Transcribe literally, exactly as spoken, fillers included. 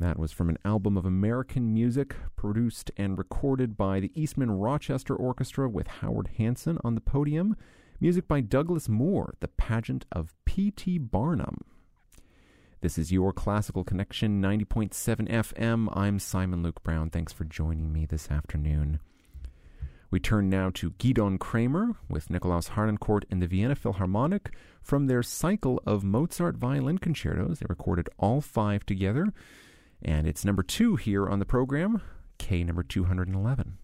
That was from an album of American music produced and recorded by the Eastman Rochester Orchestra with Howard Hanson on the podium. Music by Douglas Moore, The Pageant of P T Barnum. This is your Classical Connection, ninety point seven F M. I'm Simon Luke Brown. Thanks for joining me this afternoon. We turn now to Gidon Kramer with Nikolaus Harnoncourt and the Vienna Philharmonic from their cycle of Mozart violin concertos. They recorded all five together, and it's number two here on the program, K number two hundred eleven.